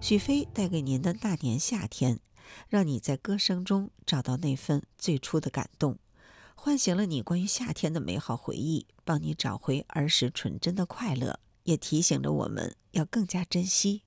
许飞带给您的那年夏天，让你在歌声中找到那份最初的感动，唤醒了你关于夏天的美好回忆，帮你找回儿时纯真的快乐，也提醒着我们要更加珍惜